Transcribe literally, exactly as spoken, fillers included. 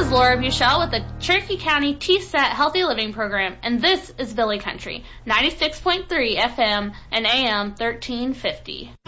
is Laura Buchel with the Cherokee County T S E T Healthy Living Program, and this is Billy Country, ninety-six point three F M and A M thirteen fifty.